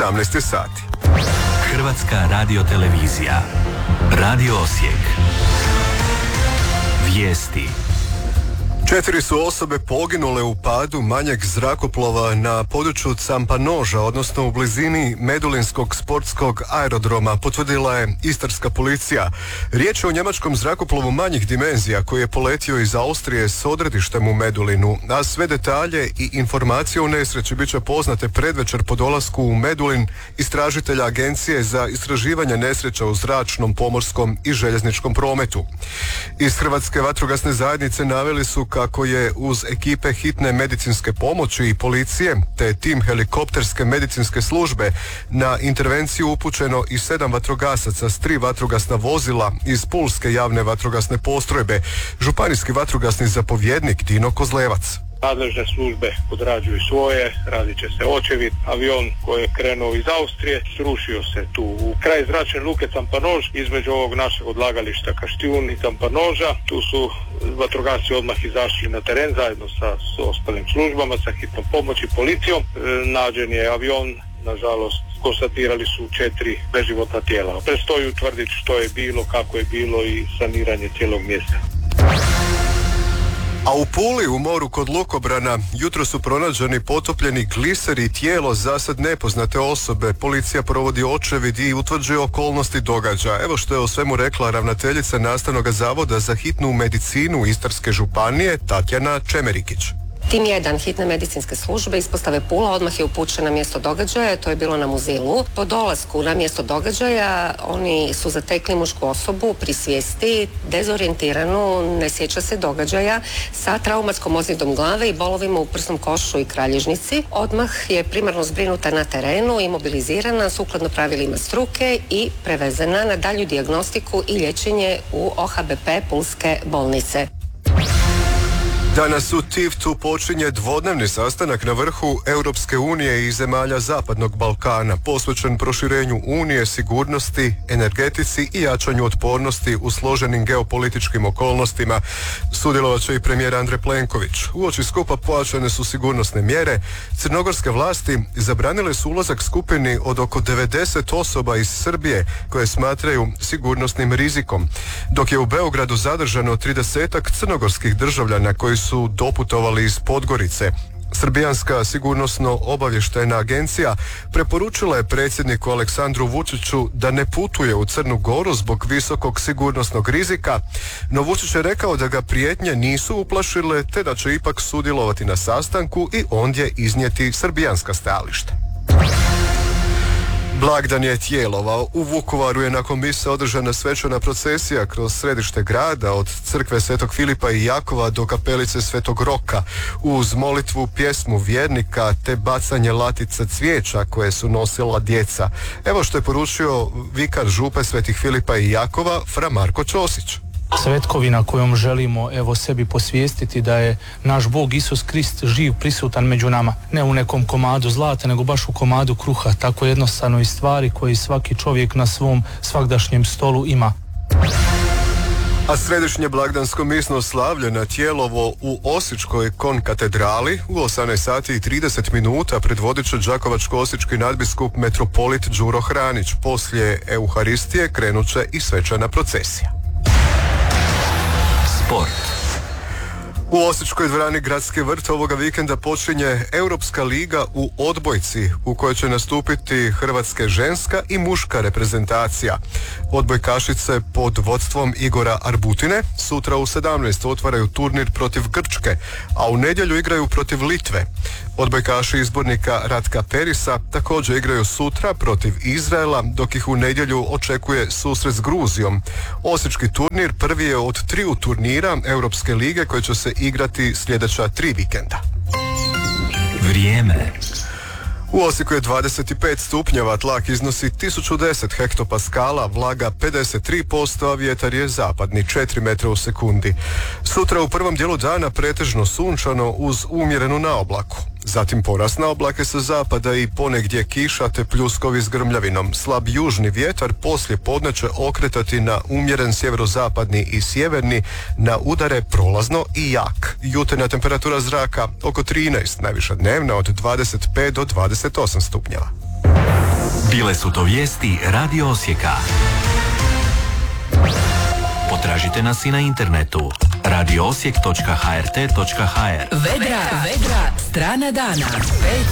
17 je sati. Hrvatska radiotelevizija. Radio Osijek. Vijesti. 4 su osobe poginule u padu manjeg zrakoplova na području Campanoža, odnosno u blizini Medulinskog sportskog aerodroma, potvrdila je istarska policija. Riječ je o njemačkom zrakoplovu manjih dimenzija koji je poletio iz Austrije s odredištem u Medulinu, a sve detalje i informacije o nesreći bit će poznate predvečer po dolasku u Medulin istražitelja Agencije za istraživanje nesreća u zračnom, pomorskom i željezničkom prometu. Iz Hrvatske vatrogasne zajednice naveli su kako je uz ekipe hitne medicinske pomoći i policije te tim helikopterske medicinske službe na intervenciju upućeno i 7 vatrogasaca s 3 vatrogasna vozila iz Pulske javne vatrogasne postrojbe. Županijski vatrogasni zapovjednik Dino Kozlevac. Nadležne službe odrađuju svoje, radit će se očevid. Avion koji je krenuo iz Austrije srušio se tu u kraj zračne luke Campanož, između ovog našeg odlagališta Kaštijun i Campanoža. Tu su vatrogasci odmah izašli na teren zajedno sa ostalim službama, sa hitnom pomoći, policijom. Nađen je avion, nažalost konstatirali su 4 beživotna tijela. Predstoji utvrditi što je bilo, kako je bilo i saniranje cijelog mjesta. A u Puli, u moru kod lukobrana, jutro su pronađeni potopljeni gliser i tijelo zasad nepoznate osobe. Policija provodi očevid i utvrđuje okolnosti događaja. Evo što je o svemu rekla ravnateljica Nastavnog zavoda za hitnu medicinu Istarske županije Tatjana Čemerikić. Tim 1 hitne medicinske službe ispostave Pula odmah je upućen na mjesto događaja, to je bilo na Muzilu. Po dolasku na mjesto događaja oni su zatekli mušku osobu pri svijesti, dezorijentiranu, ne sjeća se događaja, sa traumatskom ozljedom glave i bolovima u prsnom košu i kralježnici. Odmah je primarno zbrinuta na terenu, imobilizirana sukladno pravilima struke i prevezena na dalju dijagnostiku i liječenje u OHBP Pulske bolnice. Danas u Tivtu počinje dvodnevni sastanak na vrhu Europske unije i zemalja Zapadnog Balkana, posvećen proširenju Unije, sigurnosti, energetici i jačanju otpornosti u složenim geopolitičkim okolnostima. Sudjelovat će i premijer Andrej Plenković. Uoči skupa pojačane su sigurnosne mjere. Crnogorske vlasti zabranile su ulazak skupini od oko 90 osoba iz Srbije koje smatraju sigurnosnim rizikom, dok je u Beogradu zadržano 30-ak crnogorskih državljana koji su doputovali iz Podgorice. Srbijanska sigurnosno-obavještajna agencija preporučila je predsjedniku Aleksandru Vučiću da ne putuje u Crnu Goru zbog visokog sigurnosnog rizika, no Vučić je rekao da ga prijetnje nisu uplašile te da će ipak sudjelovati na sastanku i ondje iznijeti srbijanska stajališta. Blagdan je Tijelova. U Vukovaru je nakon mise održana svečana procesija kroz središte grada od crkve Svetog Filipa i Jakova do kapelice Svetog Roka uz molitvu, pjesmu vjernika te bacanje latica cvijeća koje su nosila djeca. Evo što je poručio vikar župe Svetih Filipa i Jakova Fra Marko Ćosić. Svetkovina kojom želimo sebi posvijestiti da je naš Bog Isus Krist živ, prisutan među nama. Ne u nekom komadu zlata, nego baš u komadu kruha, tako jednostavnoj stvari koji svaki čovjek na svom svagdašnjem stolu ima. A središnje blagdansko misno slavlje na Tijelovo u Osječkoj konkatedrali u 18 sati i 30 minuta predvodit će đakovačko-osječki nadbiskup metropolit Đuro Hranić. Poslije Euharistije krenut će i svečana procesija. Sport. U Osječkoj dvorani Gradski vrt ovoga vikenda počinje Europska liga u odbojci u kojoj će nastupiti hrvatska ženska i muška reprezentacija. Odbojkašice pod vodstvom Igora Arbutine sutra u 17 otvaraju turnir protiv Grčke, a u nedjelju igraju protiv Litve. Odbojkaši izbornika Ratka Perisa također igraju sutra protiv Izraela, dok ih u nedjelju očekuje susret s Gruzijom. Osječki turnir prvi je od 3 turnira Europske lige koji će se igrati sljedeća 3 vikenda. Vrijeme. U Osijeku je 25 stupnjeva, tlak iznosi 1010 hektopaskala, vlaga 53%, a vjetar je zapadni 4 metra u sekundi. Sutra u prvom dijelu dana pretežno sunčano uz umjerenu naoblaku. Zatim porast na oblake sa zapada i ponegdje kiša te pljuskovi s grmljavinom. Slab južni vjetar poslije podne će okretati na umjeren sjeverozapadni i sjeverni, na udare prolazno i jak. Jutarnja temperatura zraka oko 13, najviša dnevna od 25 do 28 stupnjeva. Bile su to vijesti Radio Osijeka. Potražite nas i na internetu radioosijek.hrt.hr. Vedra, strana dana. 5